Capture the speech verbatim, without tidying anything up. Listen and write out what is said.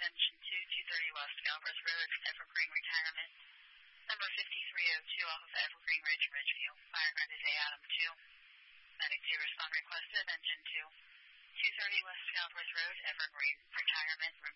Engine two, two thirty West Galbraith Road, Evergreen Retirement. Number fifty-three oh two off of Evergreen Ridge, Ridgeview. Fire grounded A Adam two. Medic two respond requested. Engine two, two thirty West Galbraith Road, Evergreen Retirement, room